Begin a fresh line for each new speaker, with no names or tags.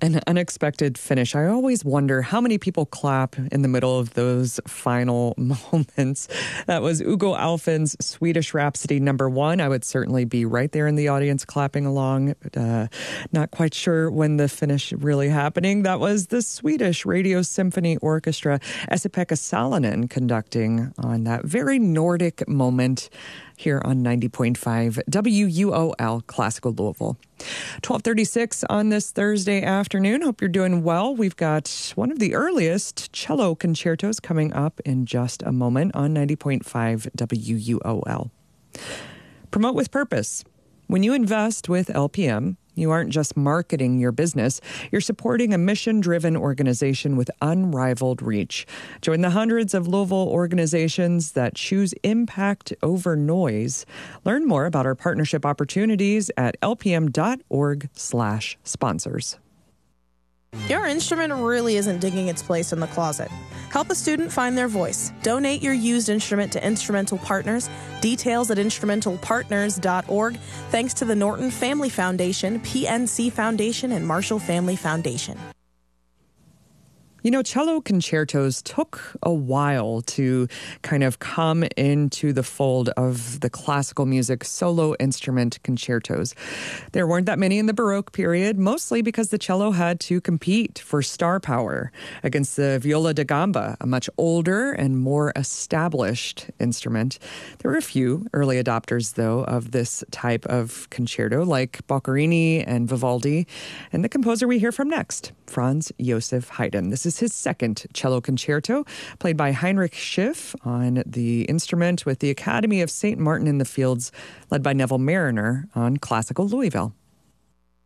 An unexpected finish. I always wonder how many people clap in the middle of those final moments. That was Hugo Alfvén's Swedish Rhapsody #1. I would certainly be right there in the audience clapping along. Not quite sure when the finish really happening. That was the Swedish Radio Symphony Orchestra, Esa-Pekka Salonen, conducting on that very Nordic moment here on 90.5 WUOL Classical Louisville. 12:36 on this Thursday afternoon. Hope you're doing well. We've got one of the earliest cello concertos coming up in just a moment on 90.5 WUOL. Promote with purpose. When you invest with LPM, you aren't just marketing your business, you're supporting a mission-driven organization with unrivaled reach. Join the hundreds of Louisville organizations that choose impact over noise. Learn more about our partnership opportunities at lpm.org/sponsors.
Your instrument really isn't digging its place in the closet. Help a student find their voice. Donate your used instrument to Instrumental Partners. Details at instrumentalpartners.org. Thanks to the Norton Family Foundation, PNC Foundation, and Marshall Family Foundation.
You know, cello concertos took a while to kind of come into the fold of the classical music solo instrument concertos. There weren't that many in the Baroque period, mostly because the cello had to compete for star power against the viola da gamba, a much older and more established instrument. There were a few early adopters, though, of this type of concerto, like Boccherini and Vivaldi, and the composer we hear from next, Franz Josef Haydn. This is his second cello concerto, played by Heinrich Schiff on the instrument with the Academy of St. Martin in the Fields, led by Neville Mariner on Classical Louisville.